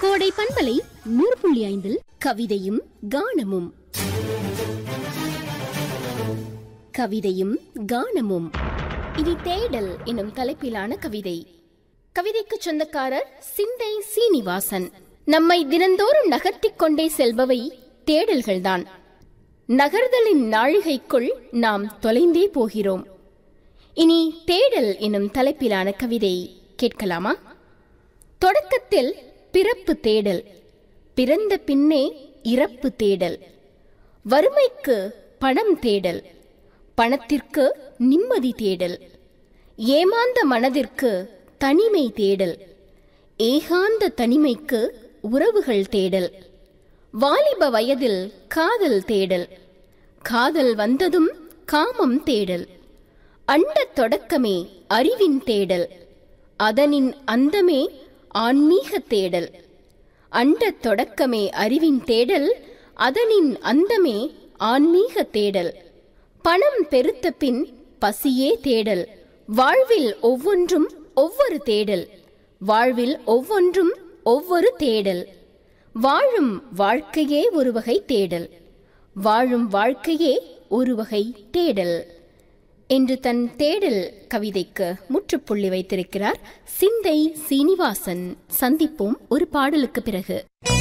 கோடை பண்பலை 100.5 கவிதையும் கானமும். கவிதையும் கானமும். இது தேடல் எனும் தலைப்பிலான கவிதை. கவிதைக்கு சொந்தக்காரர் சிந்தை சீனிவாசன். நம்மை தினந்தோறும் நகர்த்திக் கொண்டே செல்பவை தேடல்கள்தான். நகர்தலின் நாழிகைக்குள் நாம் தொலைந்தே போகிறோம். இனி தேடல் எனும் தலைப்பிலான கவிதை கேட்கலாமா? தொடக்கத்தில் பிறப்பு தேடல், பிறந்த பின்னே இறப்பு தேடல். வறுமைக்கு பணம் தேடல், பணத்திற்கு நிம்மதி தேடல். ஏமாந்த மனதிற்கு தனிமை தேடல், ஏகாந்த தனிமைக்கு உறவுகள் தேடல். வாலிப வயதில் காதல் தேடல், காதல் வந்ததும் காமம் தேடல். அண்ட தொடக்கமே அறிவின் தேடல், அதனின் அந்தமே ஆன்மீக தேடல். அண்ட தொடக்கமே அறிவின் தேடல், அதனின் அந்தமே ஆன்மீக தேடல். பணம் பெருத்த பின் பசியே தேடல், வாழ்வில் ஒவ்வொன்றும் ஒவ்வொரு தேடல். வாழ்வில் ஒவ்வொன்றும் ஒவ்வொரு தேடல். வாழும் வாழ்க்கையே ஒரு வகை தேடல், வாழும் வாழ்க்கையே ஒரு வகை தேடல் என்று தன் தேடல் கவிதைக்கு முற்றுப்புள்ளி வைத்திருக்கிறார் சிந்தை சீனிவாசன். சந்திப்போம் ஒரு பாடலுக்கு பிறகு.